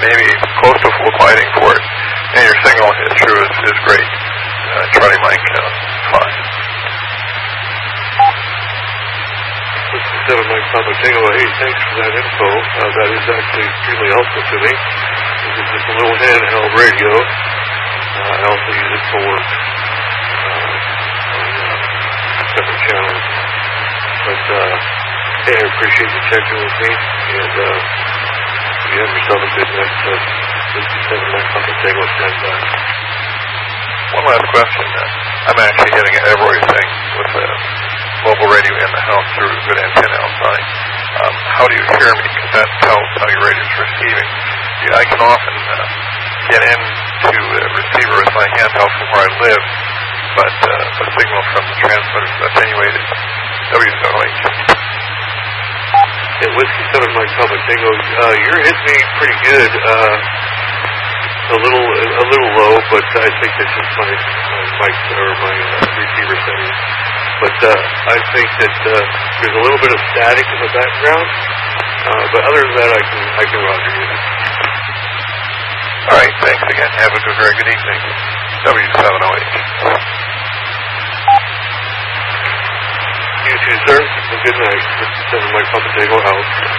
maybe close to full quieting for it. And your signal through is great. Charlie Mike 5. Whiskey 7 Mike Papa Tango, hey, thanks for that info. That is actually extremely helpful to me. This is just a little handheld radio. I also use it for work on separate channels. But hey, I appreciate you checking with me, and you have yourself a good night. Whiskey 7 Mike Papa Tango, stand by. One last question. I'm actually getting everything with the mobile radio in the house through a good antenna outside. How do you hear me? Because that tells how your radio is receiving. Yeah, I can often get into the receiver with my handheld from where I live, but the signal from the transmitter is attenuated. W7OH. Yeah, Whiskey 7 Mike Papa Tango, you're hitting me pretty good. A little low, but I think that's just my mic or my receiver settings. But I think that there's a little bit of static in the background. But other than that, I can roger you. All right, thanks again. Have a very good evening. W7OH. You too, sir. Good night. This is 7 Mike Papa Tango out.